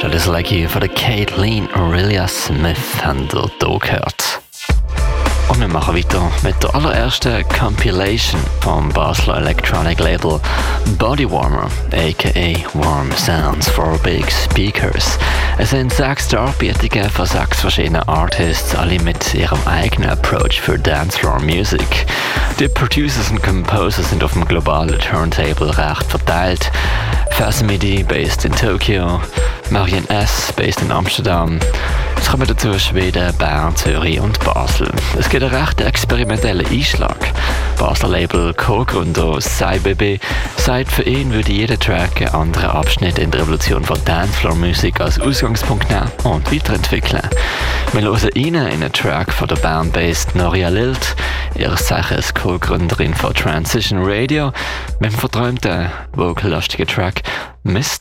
Charles Leckie von der Caitlin Aurelia Smith haben ihr hier gehört. Und wir machen weiter mit der allerersten Compilation vom Basler Electronic Label Body Warmer, aka Warm Sounds for Big Speakers. Es sind 6 Darbietungen von 6 verschiedenen Artists, alle mit ihrem eigenen Approach für Dancefloor Music. Die Producers und Composers sind auf dem globalen Turntable recht verteilt. Fasimidi, based in Tokio, Marianne S., based in Amsterdam. Es kommen dazu Schweden, Bern, Zürich und Basel. Es gibt einen recht experimentellen Einschlag. Basler Label Co-Gründer Sai Bebe sagt, für ihn würde jeder Track einen anderen Abschnitt in der Revolution von Dancefloor-Musik als Ausgangspunkt nehmen und weiterentwickeln. Wir hören rein in einen Track von der Bern-based Noria Lilt, ihres Zeichens Co-Gründerin von Transition Radio, mit dem verträumten, vocallastigen Track Mr.